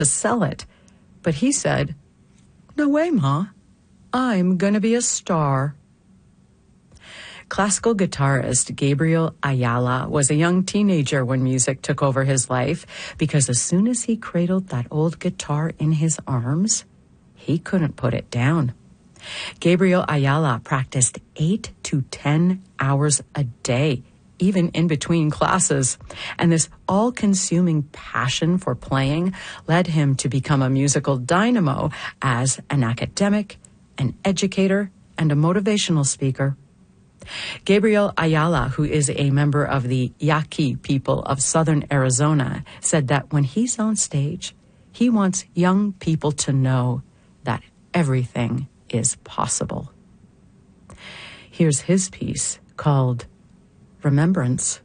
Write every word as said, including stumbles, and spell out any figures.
to sell it. But he said, "No way, Ma. I'm going to be a star." Classical guitarist Gabriel Ayala was a young teenager when music took over his life, because as soon as he cradled that old guitar in his arms, he couldn't put it down. Gabriel Ayala practiced eight to ten hours a day, even in between classes. And this all-consuming passion for playing led him to become a musical dynamo as an academic, an educator, and a motivational speaker. Gabriel Ayala, who is a member of the Yaqui people of southern Arizona, said that when he's on stage, he wants young people to know that everything is possible. Here's his piece called Remembrance.